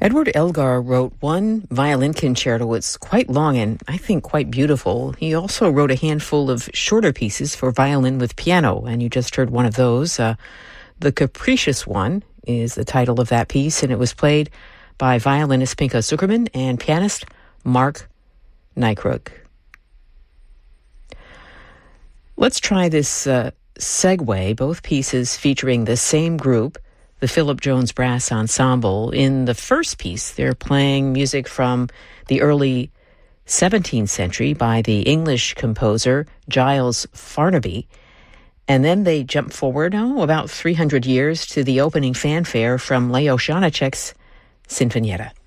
Edward Elgar wrote one violin concerto. It's quite long and I think quite beautiful. He also wrote a handful of shorter pieces for violin with piano, and you just heard one of those. The Capricious One is the title of that piece, and it was played by violinist Pinka Zuckerman and pianist Mark Nykrug. Let's try this segue, both pieces featuring the same group, the Philip Jones Brass Ensemble. In the first piece, they're playing music from the early 17th century by the English composer Giles Farnaby. And then they jump forward, about 300 years to the opening fanfare from Leo Janáček's Sinfonietta.